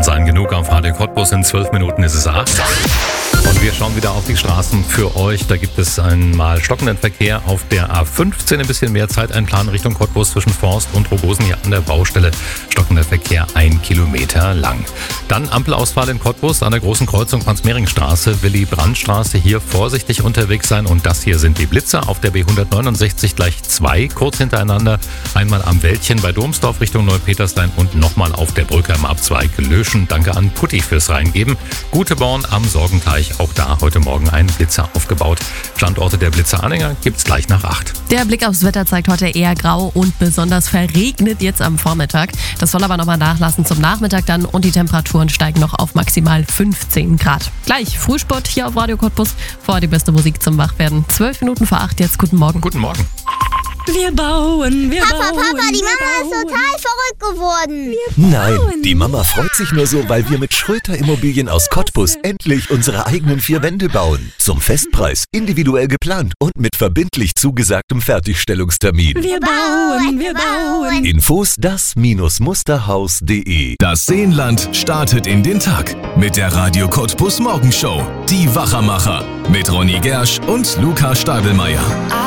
sein. Genug auf Radio Cottbus. In 12 Minuten ist es 8. Und wir schauen wieder auf die Straßen für euch. Da gibt es einmal stockenden Verkehr auf der A15. Ein bisschen mehr Zeit einplanen Richtung Cottbus zwischen Forst und Rogosen hier an der Baustelle. Stockender Verkehr 1 Kilometer lang. Dann Ampelausfall in Cottbus an der großen Kreuzung Franz-Mehring-Straße, Willy-Brandt-Straße. Hier vorsichtig unterwegs sein. Und das hier sind die Blitzer auf der B169 gleich 2 kurz hintereinander. Einmal am Wäldchen bei Domsdorf Richtung Neupeterslein und nochmal auf der Brücke am Abzweig Löschen. Danke an Putti fürs Reingeben. Guteborn am Sorgenteich. Auch da heute Morgen ein Blitzer aufgebaut. Standorte der Blitzeranhänger gibt's gleich nach 8. Der Blick aufs Wetter zeigt heute eher grau und besonders verregnet jetzt am Vormittag. Das soll aber nochmal nachlassen zum Nachmittag dann und die Temperaturen steigen noch auf maximal 15 Grad. Gleich Frühsport hier auf Radio Cottbus. Vorher die beste Musik zum Wachwerden. 12 Minuten vor 8 jetzt. Guten Morgen. Guten Morgen. Wir bauen, wir Papa, bauen. Papa, die Mama ist total verrückt geworden. Nein, die Mama freut sich nur so, weil wir mit Schröter Immobilien aus Cottbus endlich unsere eigenen 4 Wände bauen. Zum Festpreis, individuell geplant und mit verbindlich zugesagtem Fertigstellungstermin. Wir bauen, wir bauen. Infos das-musterhaus.de. Das Seenland startet in den Tag mit der Radio Cottbus Morgenshow. Die Wachermacher mit Ronny Gersch und Luca Stadelmeier.